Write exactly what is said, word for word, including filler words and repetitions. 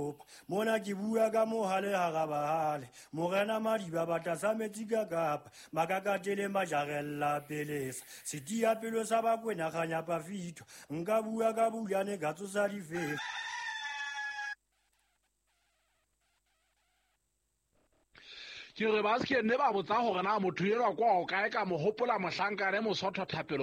kopa mona ke bua ka mohale ha gabahale morena madiba batla sa metsi ka kapa makakatele majarella pelesa setia pelo sa bakwena ganya pafito nka bua ka bulane ka tsosa difela ke re ba se ke ne ba botsa gore na motho yela kwa o kae ka mo hopola mohlankane mo sotho thapelo